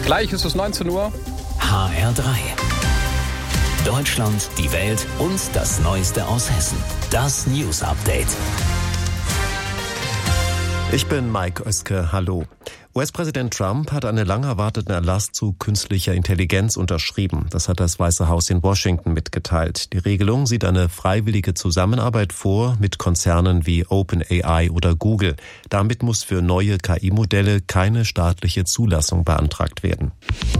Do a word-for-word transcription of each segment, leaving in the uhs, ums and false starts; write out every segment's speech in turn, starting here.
Gleich ist es neunzehn Uhr. H R drei. Deutschland, die Welt und das Neueste aus Hessen. Das News Update. Ich bin Mike Oeske, hallo. U S-Präsident Trump hat einen lang erwarteten Erlass zu künstlicher Intelligenz unterschrieben. Das hat das Weiße Haus in Washington mitgeteilt. Die Regelung sieht eine freiwillige Zusammenarbeit vor mit Konzernen wie OpenAI oder Google. Damit muss für neue K I-Modelle keine staatliche Zulassung beantragt werden.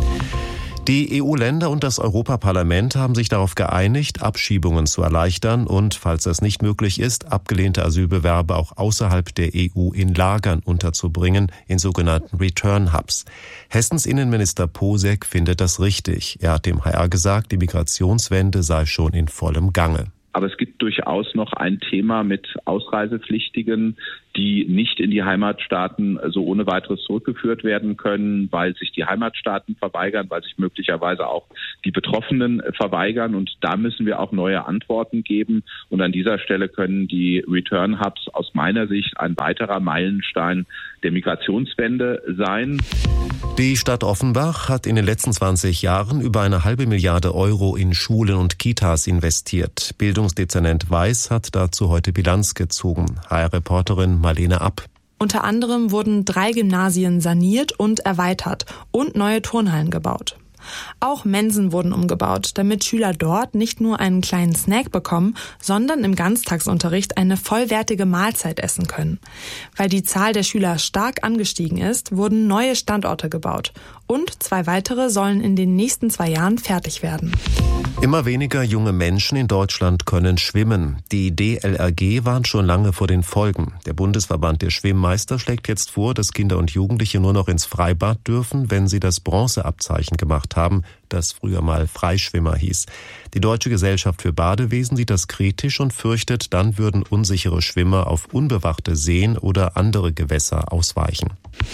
Die E U-Länder und das Europaparlament haben sich darauf geeinigt, Abschiebungen zu erleichtern und, falls das nicht möglich ist, abgelehnte Asylbewerber auch außerhalb der E U in Lagern unterzubringen, in sogenannten Return Hubs. Hessens Innenminister Posek findet das richtig. Er hat dem H R gesagt, die Migrationswende sei schon in vollem Gange. Aber es gibt durchaus noch ein Thema mit Ausreisepflichtigen, die nicht in die Heimatstaaten so ohne weiteres zurückgeführt werden können, weil sich die Heimatstaaten verweigern, weil sich möglicherweise auch die Betroffenen verweigern. Und da müssen wir auch neue Antworten geben. Und an dieser Stelle können die Return Hubs aus meiner Sicht ein weiterer Meilenstein der Migrationswende sein. Die Stadt Offenbach hat in den letzten zwanzig Jahren über eine halbe Milliarde Euro in Schulen und Kitas investiert. Bildungsdezernent Weiß hat dazu heute Bilanz gezogen. H R-Reporterin Marlene App. Unter anderem wurden drei Gymnasien saniert und erweitert und neue Turnhallen gebaut. Auch Mensen wurden umgebaut, damit Schüler dort nicht nur einen kleinen Snack bekommen, sondern im Ganztagsunterricht eine vollwertige Mahlzeit essen können. Weil die Zahl der Schüler stark angestiegen ist, wurden neue Standorte gebaut. Und zwei weitere sollen in den nächsten zwei Jahren fertig werden. Immer weniger junge Menschen in Deutschland können schwimmen. Die D L R G warnt schon lange vor den Folgen. Der Bundesverband der Schwimmmeister schlägt jetzt vor, dass Kinder und Jugendliche nur noch ins Freibad dürfen, wenn sie das Bronzeabzeichen gemacht haben, das früher mal Freischwimmer hieß. Die Deutsche Gesellschaft für Badewesen sieht das kritisch und fürchtet, dann würden unsichere Schwimmer auf unbewachte Seen oder andere Gewässer ausweichen.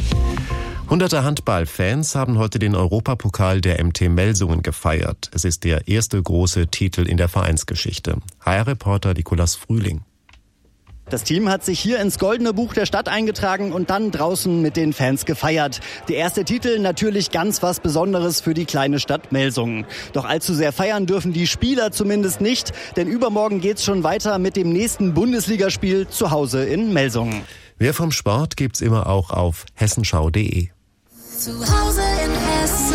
Hunderte Handballfans haben heute den Europapokal der M T Melsungen gefeiert. Es ist der erste große Titel in der Vereinsgeschichte. H R-Reporter Nicolas Frühling. Das Team hat sich hier ins Goldene Buch der Stadt eingetragen und dann draußen mit den Fans gefeiert. Der erste Titel natürlich ganz was Besonderes für die kleine Stadt Melsungen. Doch allzu sehr feiern dürfen die Spieler zumindest nicht, denn übermorgen geht's schon weiter mit dem nächsten Bundesligaspiel zu Hause in Melsungen. Mehr vom Sport gibt's immer auch auf hessenschau punkt de. Zu Hause in Hessen.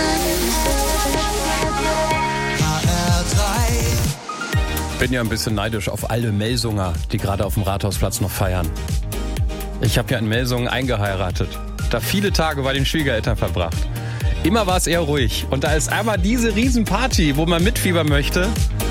H R drei. Bin ja ein bisschen neidisch auf alle Melsunger, die gerade auf dem Rathausplatz noch feiern. Ich habe ja in Melsungen eingeheiratet, da viele Tage bei den Schwiegereltern verbracht. Immer war es eher ruhig und da ist einmal diese Riesenparty, wo man mitfiebern möchte.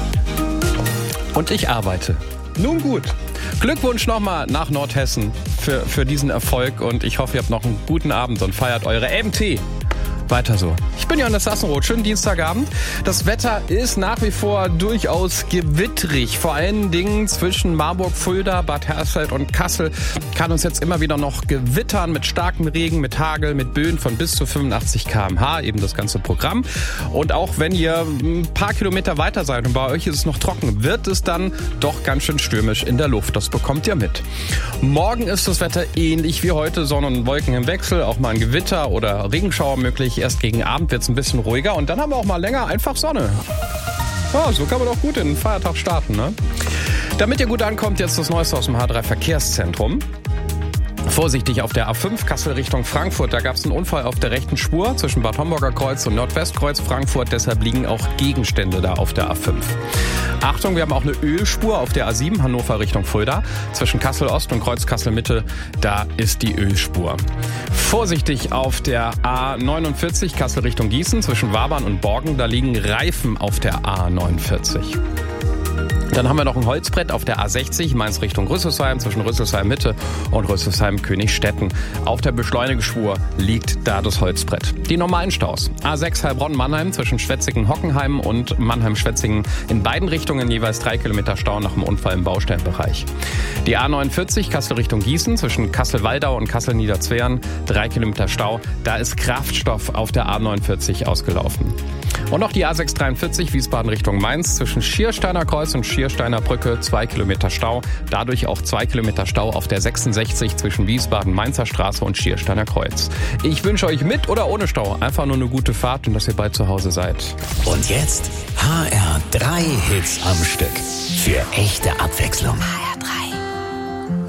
Und ich arbeite. Nun gut. Glückwunsch nochmal nach Nordhessen für, für diesen Erfolg und ich hoffe, ihr habt noch einen guten Abend und feiert eure M T. Weiter so. Ich bin Johannes Sassenroth. Schönen Dienstagabend. Das Wetter ist nach wie vor durchaus gewittrig. Vor allen Dingen zwischen Marburg, Fulda, Bad Hersfeld und Kassel kann uns jetzt immer wieder noch gewittern mit starkem Regen, mit Hagel, mit Böen von bis zu fünfundachtzig Kilometer pro Stunde. Eben das ganze Programm. Und auch wenn ihr ein paar Kilometer weiter seid und bei euch ist es noch trocken, wird es dann doch ganz schön stürmisch in der Luft. Das bekommt ihr mit. Morgen ist das Wetter ähnlich wie heute. Sonne und Wolken im Wechsel. Auch mal ein Gewitter oder Regenschauer möglich. Erst gegen Abend wird es ein bisschen ruhiger und dann haben wir auch mal länger einfach Sonne. Ja, so kann man doch gut in den Feiertag starten, ne? Damit ihr gut ankommt, jetzt das Neueste aus dem H drei Verkehrszentrum. Vorsichtig auf der A fünf Kassel Richtung Frankfurt. Da gab es einen Unfall auf der rechten Spur zwischen Bad Homburger Kreuz und Nordwestkreuz Frankfurt. Deshalb liegen auch Gegenstände da auf der A fünf. Achtung, wir haben auch eine Ölspur auf der A sieben Hannover Richtung Fulda. Zwischen Kassel Ost und Kreuz Kassel Mitte, da ist die Ölspur. Vorsichtig auf der A neunundvierzig Kassel Richtung Gießen. Zwischen Wabern und Borgen, da liegen Reifen auf der A neunundvierzig. Dann haben wir noch ein Holzbrett auf der A sechzig, Mainz Richtung Rüsselsheim, zwischen Rüsselsheim Mitte und Rüsselsheim Königstetten. Auf der Beschleunigespur liegt da das Holzbrett. Die normalen Staus. A sechs Heilbronn-Mannheim zwischen Schwetzingen-Hockenheim und Mannheim-Schwetzingen. In beiden Richtungen jeweils drei Kilometer Stau nach dem Unfall im Baustellenbereich. Die A neunundvierzig Kassel Richtung Gießen zwischen Kassel-Waldau und Kassel-Niederzweren. Drei Kilometer Stau. Da ist Kraftstoff auf der A neunundvierzig ausgelaufen. Und noch die A sechs dreiundvierzig Wiesbaden Richtung Mainz zwischen Schiersteiner Kreuz und Schiersteiner Brücke, zwei Kilometer Stau. Dadurch auch zwei Kilometer Stau auf der sechsundsechzig zwischen Wiesbaden, Mainzer Straße und Schiersteiner Kreuz. Ich wünsche euch mit oder ohne Stau einfach nur eine gute Fahrt und dass ihr bald zu Hause seid. Und jetzt H R drei Hits am Stück. Für echte Abwechslung. H R